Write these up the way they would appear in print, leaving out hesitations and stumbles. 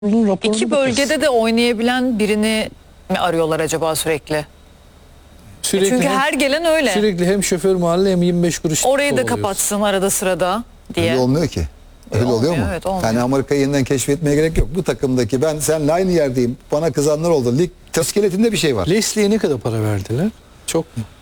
İki bölgede de oynayabilen birini mi arıyorlar acaba sürekli? Sürekli Çünkü her gelen öyle. Sürekli hem şoför mahalle hem 25 kuruş. Orayı da kovalıyoruz. kapatsın arada sırada diye. Öyle olmuyor ki. Öyle oluyor olmuyor, mu? evet, olmuyor. Yani Amerika'yı yeniden keşfetmeye gerek yok. Bu takımdaki ben seninle aynı yerdeyim. Bana kızanlar oldu. Lig iskeletinde bir şey var. Leslie'ye ne kadar para verdiler? Çok mu?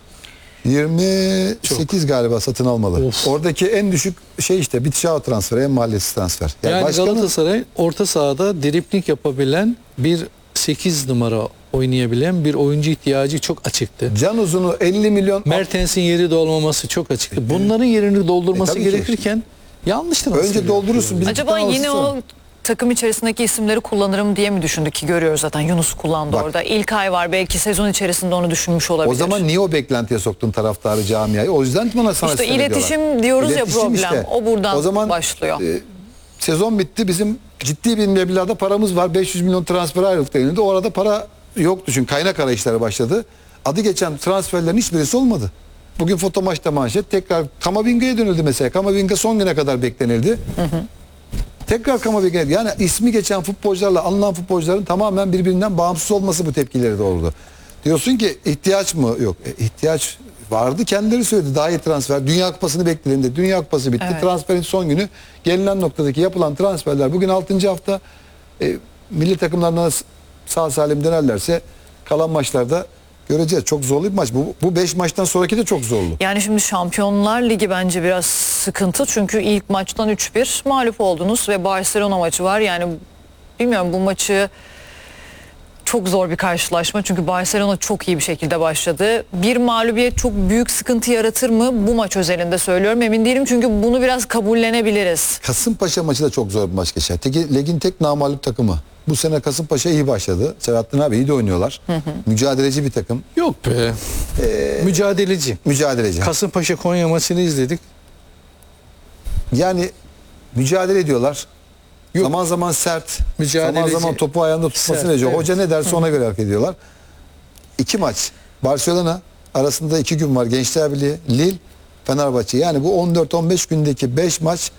28 galiba satın almalı. Of. Oradaki en düşük şey işte Bitşao transferi, en mahallesi transfer. Yani başkanın- Galatasaray orta sahada dripling yapabilen bir 8 numara oynayabilen bir oyuncu ihtiyacı çok açıktı. Can Uzun'u 50 milyon Mertens'in yeri dolmaması çok açıktı. Bunların yerini doldurması tabii ki. gerekirken yanlış transfer önce doldurursun. Bizim Acaba bir yine tane o takım içerisindeki isimleri kullanırım diye mi düşündük ki görüyoruz zaten Yunus kullandı Bak. orada. İlkay var belki sezon içerisinde onu düşünmüş olabilir. O zaman niye o beklentiye soktun taraftarı camiayı? O yüzden bana sana İşte sinir ediyorlar. iletişim diyoruz ya problem. işte. O buradan O zaman, başlıyor. Sezon bitti. Bizim ciddi bir meblağda paramız var. 500 milyon transfer ayrılık denildi. O arada para yoktu çünkü kaynak arayışları başladı. Adı geçen transferlerin hiçbirisi olmadı. Bugün Foto Maç'ta manşet tekrar Kamavinga'ya dönüldü mesela. Kamavinga son güne kadar beklenildi. Tekrar Kamavinga, yani ismi geçen futbolcularla alınan futbolcuların tamamen birbirinden bağımsız olması bu tepkileri doğurdu. Diyorsun ki ihtiyaç mı? Yok. İhtiyaç vardı. Kendileri söyledi. Daha iyi transfer. Dünya Kupası'nı bekledim. Dünya Kupası bitti. Evet. Transferin son günü. Gelinen noktadaki yapılan transferler. Bugün 6. hafta milli takımlarına sağ salim dönerlerse kalan maçlarda göreceğiz. Çok zorlu bir maç. Bu 5 maçtan sonraki de çok zorlu. Yani şimdi Şampiyonlar Ligi bence biraz sıkıntı. Çünkü ilk maçtan 3-1 mağlup oldunuz ve Barcelona maçı var. Yani bilmiyorum bu maçı çok zor bir karşılaşma. Çünkü Barcelona çok iyi bir şekilde başladı. Bir mağlubiyet çok büyük sıkıntı yaratır mı? Bu maç özelinde söylüyorum. Emin değilim çünkü bunu biraz kabullenebiliriz. Kasımpaşa maçı da çok zor bir maç geçer. Ligin tek namağlup takımı. Bu sene Kasımpaşa iyi başladı. Selahattin abi iyi de oynuyorlar. Mücadeleci bir takım. Yok be. Mücadeleci. Mücadeleci. Kasımpaşa Konya maçını izledik. Yani mücadele ediyorlar. Yok. Zaman zaman sert. Mücadeleci. Zaman zaman topu ayağında tutmasını Sert, ediyor. evet. Hoca ne derse ona göre hareket ediyorlar. 2 maç. Barcelona arasında 2 gün var. Gençler Birliği, Lille, Fenerbahçe. Yani bu 14-15 gündeki 5 maç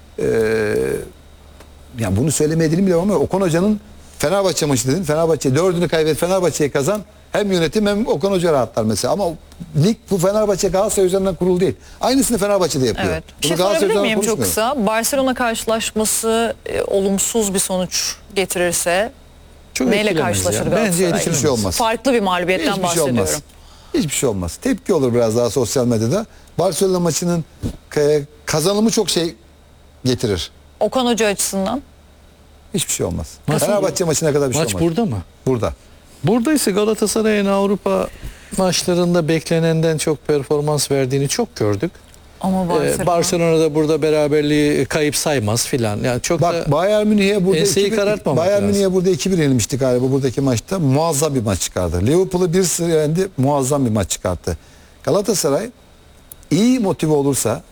yani bunu söylemeye dilim bile ama Okan Hoca'nın Fenerbahçe maçı dedin. Fenerbahçe 4'ünü kaybet, Fenerbahçe'yi kazan. Hem yönetim hem Okan Hoca rahatlar mesela. Ama lig bu Fenerbahçe Galatasaray üzerinden kurulu değil. Aynısını Fenerbahçe'de yapıyor. Evet. Bir Bunu şey Galatasaray sorabilir üzerinden miyim çok konuşmuyor. kısa? Barcelona karşılaşması olumsuz bir sonuç getirirse Çok neyle etkilemez karşılaşır ya. Bence Galatasaray? Hiçbir şey olmaz. Farklı bir mağlubiyetten Hiçbir şey bahsediyorum. olmaz. Hiçbir şey olmaz. Tepki olur biraz daha sosyal medyada. Barcelona maçının kazanımı çok şey getirir. Okan Hoca açısından. Hiçbir şey olmaz. Nasıl? Fenerbahçe maçına kadar bir şey Maç olmaz. burada mı? Burada. Burada ise Galatasaray'ın Avrupa maçlarında beklenenden çok performans verdiğini çok gördük. Ama Barcelona'da burada beraberliği kayıp saymaz filan. Yani çok Bak da Bayern Münih'e burada enseyi karartmamak Bayern lazım. Münih'e burada 2-1 yenilmişti galiba buradaki maçta. Muazzam bir maç çıkardı. Liverpool'u 1-0 yendi. Muazzam bir maç çıkarttı. Galatasaray iyi motive olursa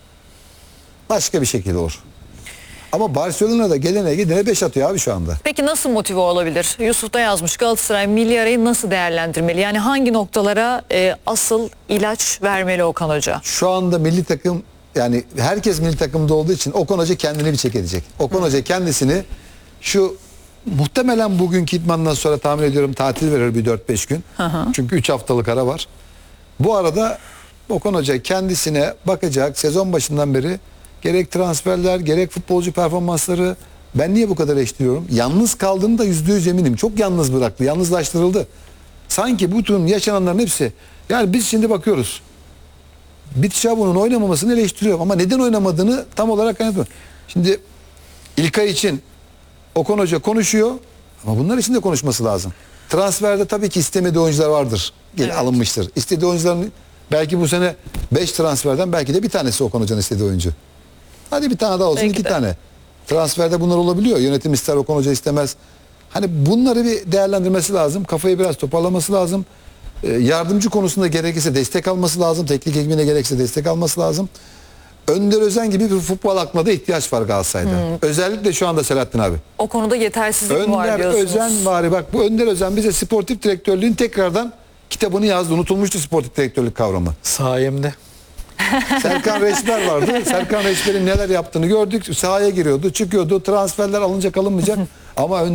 başka bir şekilde olur. Ama Barcelona'da gelene gidene 5 atıyor abi şu anda. Peki nasıl motive olabilir? Yusuf da yazmış Galatasaray milli arayı nasıl değerlendirmeli? Yani hangi noktalara asıl ilaç vermeli Okan Hoca? Şu anda milli takım yani herkes milli takımda olduğu için Okan Hoca kendini bir çek edecek. Okan Hoca kendisini şu muhtemelen bugünkü idmandan sonra tahmin ediyorum tatil verir bir 4-5 gün. Çünkü 3 haftalık ara var. Bu arada Okan Hoca kendisine bakacak sezon başından beri gerek transferler gerek futbolcu performansları ben niye bu kadar eleştiriyorum? Yalnız kaldığını da %100 eminim. Çok yalnız bıraktı. Yalnızlaştırıldı. Sanki bütün yaşananların hepsi yani biz şimdi bakıyoruz. Bitşabu'nun oynamamasını eleştiriyorum ama neden oynamadığını tam olarak anlatmıyorum. Şimdi İlkay için Okan Hoca konuşuyor ama bunlar için de konuşması lazım. Transferde tabii ki istemediği oyuncular vardır. Evet. Alınmıştır. İstediği oyuncuların belki bu sene 5 transferden belki de bir tanesi Okan Hoca'nın istediği oyuncu. Hadi bir tane daha olsun, Belki 2 de. tane. Transferde bunlar olabiliyor. Yönetim ister, Okan Hoca istemez. Hani bunları bir değerlendirmesi lazım. Kafayı biraz toparlaması lazım. Yardımcı konusunda gerekirse destek alması lazım. Teknik ekibine gerekirse destek alması lazım. Önder Özen gibi bir futbol aklına da ihtiyaç var Galatasaray'da. Özellikle şu anda Selahattin abi. O konuda yetersizlik var Önder diyorsunuz. Özen var. Bak bu Önder Özen bize sportif direktörlüğün tekrardan kitabını yazdı. Unutulmuştu sportif direktörlük kavramı. sayemde. Serkan Reçber vardı. Serkan Reçber'in neler yaptığını gördük. Sahaya giriyordu, çıkıyordu. Transferler alınacak alınmayacak. Ama